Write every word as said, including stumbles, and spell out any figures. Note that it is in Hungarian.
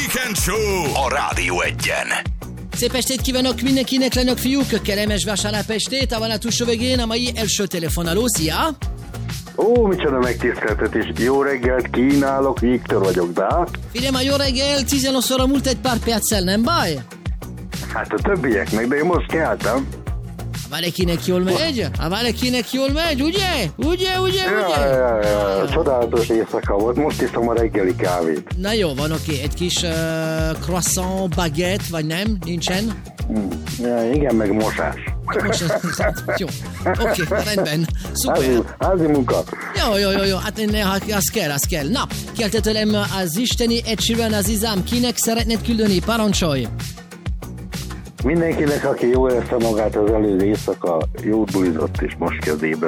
Weekend Show a Rádió Egyen. Szép estét kívánok mindenkinek, lányok, fiúk! Kellemes vasárnap estét, a túlsó végén a mai első telefonáló. Szia! Ó, micsoda megtiszteltetés. Jó reggelt kínálok, Viktor vagyok, de? Figyelj, a jó reggel, tizenöt óra múlt egy pár perccel, nem baj? Hát a többieknek, de én most keltem. Ha valakinek jól megy? Ha valakinek jól megy, ugye? Ugye, ugye, ugye? Ja, ja, ja, csodálatos éjszaka volt, most iszom a reggeli kávét. Na jó, van, oké, okay. Egy kis uh, croissant, baguette, vagy nem? Nincsen? Hmm. Ja, igen, meg mosás. Most, jó, oké, okay, rendben, szuper. Házi, házi munka. Jó, jó, jó, jó, hát ne, az kell, az kell. Na, keltett tőlem az isteni Ed Sheeran Azizám, kinek szeretnéd küldeni? Parancsolj! Mindenkinek, aki jól érezte magát az előző éjszaka, jót bulizott és most kezd ébredni.